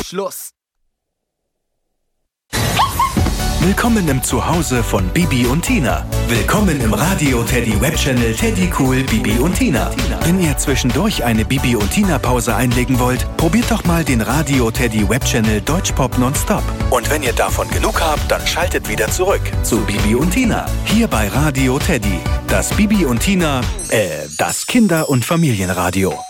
Schluss. Willkommen im Zuhause von Bibi und Tina. Willkommen im Radio Teddy Webchannel Teddy Cool Bibi und Tina. Wenn ihr zwischendurch eine Bibi und Tina Pause einlegen wollt, probiert doch mal den Radio Teddy Webchannel Deutschpop Nonstop. Und wenn ihr davon genug habt, dann schaltet wieder zurück zu Bibi und Tina. Hier bei Radio Teddy. Das Bibi und Tina, das Kinder- und Familienradio.